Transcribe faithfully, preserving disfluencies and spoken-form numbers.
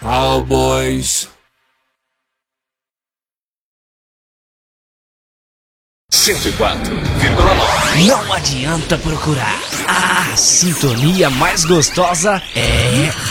Cowboys. cento e quatro vírgula nove. Não adianta procurar. A sintonia mais gostosa é